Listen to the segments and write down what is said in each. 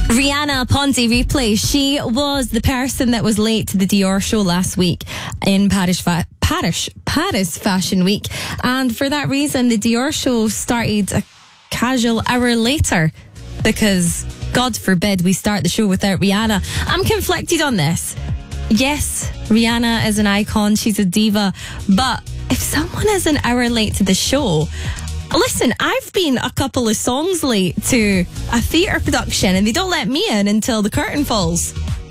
Rihanna Ponzi replay. She was the person that was late to the Dior show last week in Paris Fashion Week. And for that reason, the Dior show started a casual hour later because, God forbid, we start the show without Rihanna. I'm conflicted on this. Yes, Rihanna is an icon. She's a diva. But if someone is an hour late to the show... Listen, I've been a couple of songs late to a theatre production and they don't let me in until the curtain falls.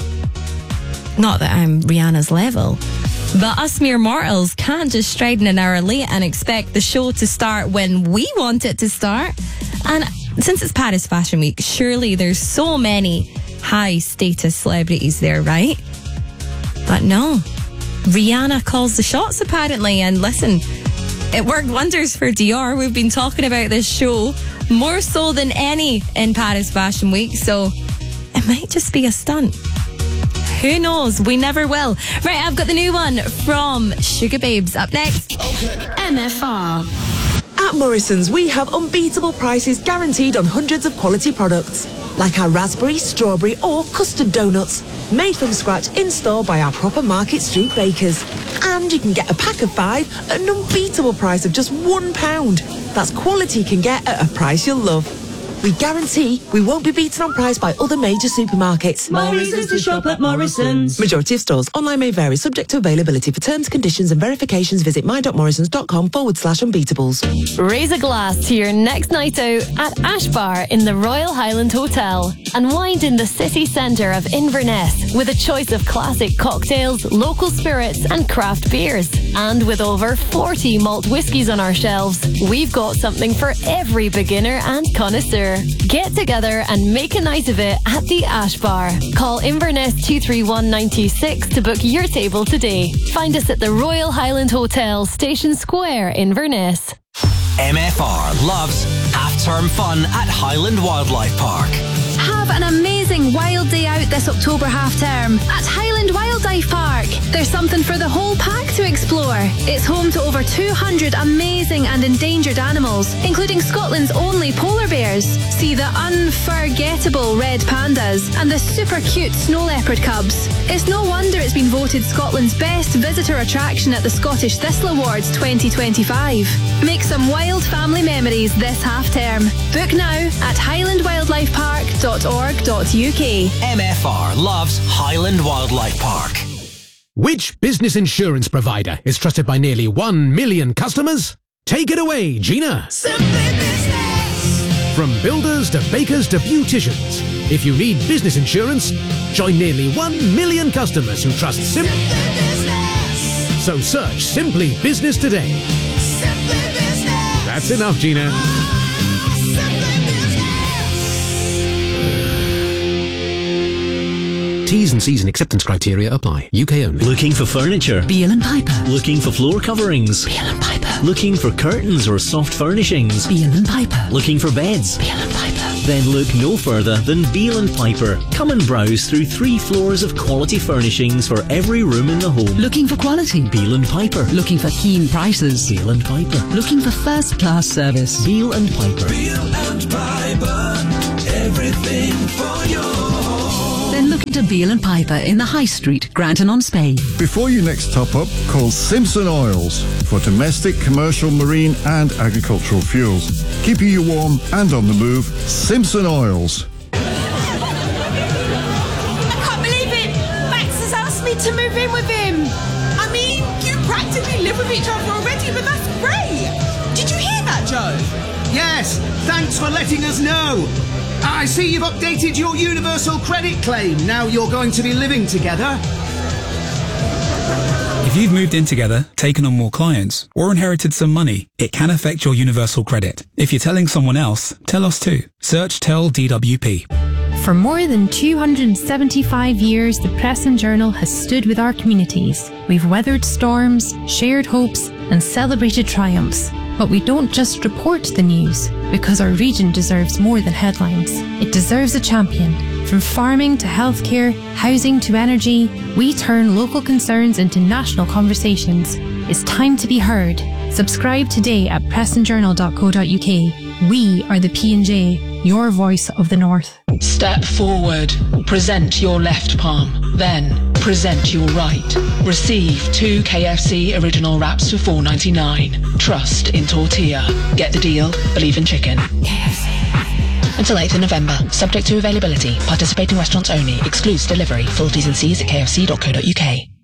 Not that I'm Rihanna's level, but us mere mortals can't just stride in an hour late and expect the show to start when we want it to start. And since it's Paris Fashion Week, surely there's so many high status celebrities there, right? But no, Rihanna calls the shots apparently, and listen, it worked wonders for Dior. We've been talking about this show more so than any in Paris Fashion Week, so it might just be a stunt. Who knows? We never will. Right, I've got the new one from Sugar Babes up next. MFR. At Morrison's, we have unbeatable prices guaranteed on hundreds of quality products, like our raspberry, strawberry or custard donuts, made from scratch in-store by our proper Market Street bakers. And you can get a pack of 5 at an unbeatable price of just £1. That's quality you can get at a price you'll love. We guarantee we won't be beaten on price by other major supermarkets. More reasons to shop at Morrison's. Majority of stores. Online may vary, subject to availability. For terms, conditions and verifications, visit my.morrisons.com/unbeatables. Raise a glass to your next night out at Ash Bar in the Royal Highland Hotel. Unwind in the city centre of Inverness with a choice of classic cocktails, local spirits and craft beers. And with over 40 malt whiskies on our shelves, we've got something for every beginner and connoisseur. Get together and make a night of it at the Ash Bar. Call Inverness 231 926 to book your table today. Find us at the Royal Highland Hotel, Station Square, Inverness. MFR loves half-term fun at Highland Wildlife Park. Have an amazing wild day out this October half-term at Highland Wildlife Park. There's something for the whole pack to explore. It's home to over 200 amazing and endangered animals, including Scotland's only polar bears. See the unforgettable red pandas and the super cute snow leopard cubs. It's no wonder it's been voted Scotland's best visitor attraction at the Scottish Thistle Awards 2025. Make some wild family memories this half-term. Book now at highlandwildlifepark.org.uk. MFR loves Highland Wildlife Park. Which business insurance provider is trusted by nearly 1 million customers? Take it away, Gina. Simply Business. From builders to bakers to beauticians, if you need business insurance, join nearly 1 million customers who trust Simply Business. So search Simply Business today. Simply Business. That's enough, Gina. T's and C's and acceptance criteria apply. UK only. Looking for furniture? Beale and Piper. Looking for floor coverings? Beale and Piper. Looking for curtains or soft furnishings? Beale and Piper. Looking for beds? Beale and Piper. Then look no further than Beale and Piper. Come and browse through 3 floors of quality furnishings for every room in the home. Looking for quality? Beale and Piper. Looking for keen prices? Beale and Piper. Looking for first-class service? Beale and Piper. Beale and Piper. Everything for your home. Then look to Beale and Piper in the High Street, Granton-on-Spey. Before you next top up, call Simpson Oils for domestic, commercial, marine and agricultural fuels. Keeping you warm and on the move, Simpson Oils. I can't believe it! Max has asked me to move in with him. I mean, you practically live with each other already, but that's great. Did you hear that, Joe? Yes, thanks for letting us know. I see you've updated your universal credit claim. Now you're going to be living together. If you've moved in together, taken on more clients, or inherited some money, it can affect your universal credit. If you're telling someone else, tell us too. Search Tell DWP. For more than 275 years, the Press and Journal has stood with our communities. We've weathered storms, shared hopes, and celebrated triumphs. But we don't just report the news, because our region deserves more than headlines. It deserves a champion. From farming to healthcare, housing to energy, we turn local concerns into national conversations. It's time to be heard. Subscribe today at pressandjournal.co.uk. We are the P&J, your voice of the North. Step forward. Present your left palm. Then present your right. Receive 2 KFC original wraps for $4.99. Trust in tortilla. Get the deal. Believe in chicken. KFC. Until 8th of November. Subject to availability. Participating restaurants only. Excludes delivery. Full T's and C's at kfc.co.uk.